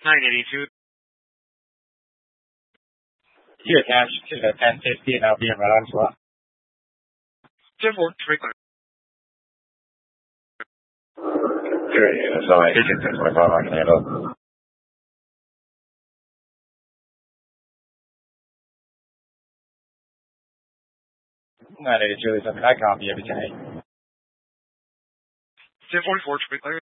982. You attach to the 1050 and I'll be in right on spot. 10-4, clear. Great, so my agent 1025 I can handle. 982 is something I copy every day. 1044, clear.